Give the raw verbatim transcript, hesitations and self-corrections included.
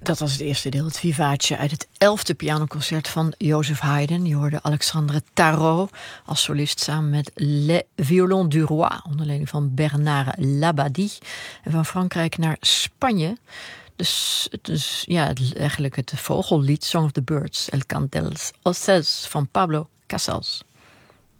Dat was het eerste deel, het Vivace uit het elfde pianoconcert van Joseph Haydn. Je hoorde Alexandre Tarot als solist samen met Les Violons du Roi, onder leiding van Bernard Labadie. En van Frankrijk naar Spanje. Dus, dus ja, het, eigenlijk het vogellied Song of the Birds, El Cant dels Oces van Pablo Casals.